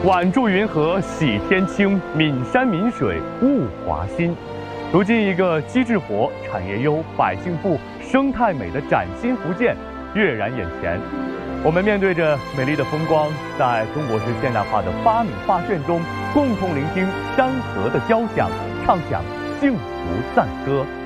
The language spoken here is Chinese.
晚祝云和，喜天清，岷山岷水物华新。如今，一个机智活、产业优、百姓富、生态美的崭新福建跃然眼前。我们面对着美丽的风光，在中国式现代化的发米画卷中，共同聆听山河的交响，唱响幸福赞歌。